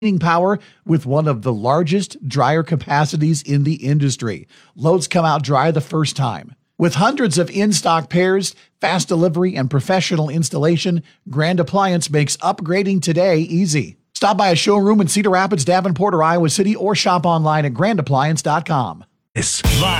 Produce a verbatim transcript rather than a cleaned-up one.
power with one of the largest dryer capacities in the industry. Loads come out dry the first time. With hundreds of in-stock pairs, fast delivery, and professional installation, Grand Appliance makes upgrading today easy. Stop by a showroom in Cedar Rapids, Davenport, or Iowa City, or shop online at grand appliance dot com. It's live